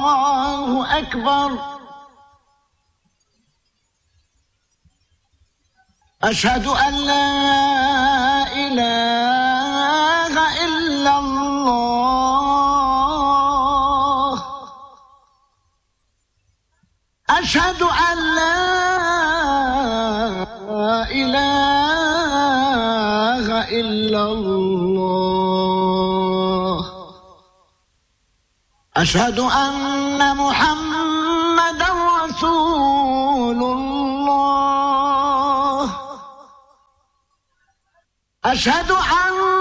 الله أكبر. أشهد أن لا إله إلا الله. أشهد أن لا إله إلا الله. أشهد أن محمدًا رسول الله. أشهد أن